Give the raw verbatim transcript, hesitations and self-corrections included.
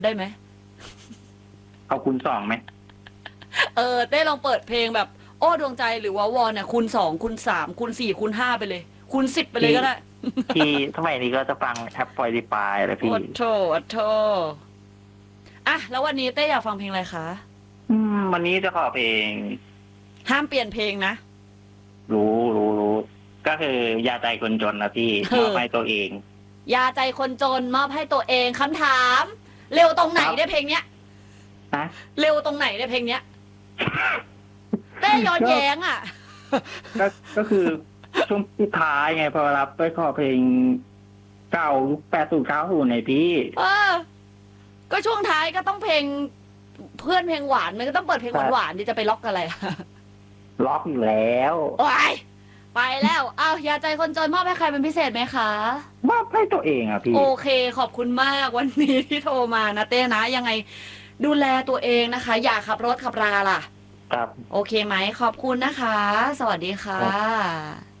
ได้ไหมเอาคูณสองไหมเออเต้ลองเปิดเพลงแบบโอ้ดวงใจหรือว่าวอนเนี่ยคูณสองคูณสามคูณสี่คูณห้าไปเลยคูณสิบไปเลยที่ก็ได้ที่สมัยนี้ก็จะฟังแอปปอยดีปายอะไรพี่โอ้โถโอ้โถอ่ะแล้ววันนี้เต้อยากฟังเพลงอะไรคะอืมวันนี้จะขอเพลงห้ามเปลี่ยนเพลงนะรู้รู้รู้ก็คือยาใจคนจนนะพี่มอบให้ตัวเองยาใจคนจนมอบให้ตัวเองคำถามเร็วตรงไหนได้เพลงเนี้ยนะเร็วตรงไหนได้เพลงเนี้ยเต้ย้อนแย้งอ่ะก็ก็คือช่วงที่ท้ายไงพอรับไปขอเพลงเก่ายุคแปดศูนย์เก้าศูนย์ในพี่เออก็ช่วงท้ายก็ต้องเพลงเพื่อนเพลงหวานมันก็ต้องเปิดเพลงหวานๆที่จะไปล็อกอะไรล็อกอยู่แล้วโอ้ยไปแล้วอ้าวยาใจคนจนมอบให้ใครเป็นพิเศษไหมคะมอบให้ตัวเองอ่ะพี่โอเคขอบคุณมากวันนี้ที่โทรมานะเต้นะยังไงดูแลตัวเองนะคะอย่าขับรถขับราล่ะครับโอเคไหมขอบคุณนะคะสวัสดีค่ะ